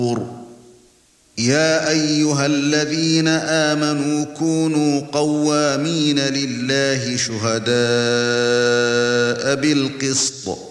يا ايها الذين آمنوا كونوا قوامين لله شهداء بالقسط